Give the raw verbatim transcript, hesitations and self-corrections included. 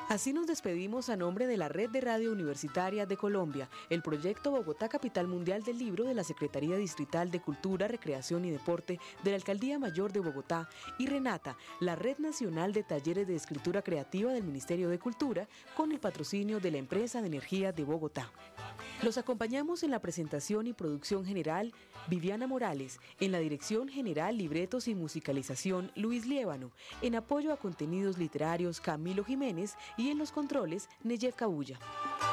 Así nos despedimos a nombre de la Red de Radio Universitaria de Colombia, el proyecto Bogotá Capital Mundial del Libro de la Secretaría Distrital de Cultura, Recreación y Deporte de la Alcaldía Mayor de Bogotá y Renata, la Red Nacional de Talleres de Escritura Creativa del Ministerio de Cultura, con el patrocinio de la Empresa de Energía de Bogotá. Los acompañamos en la presentación y producción general Viviana Morales, en la dirección general, libretos y musicalización Luis Liébano, en apoyo a contenidos literarios Camilo Jiménez y en los controles Neyev Cabulla.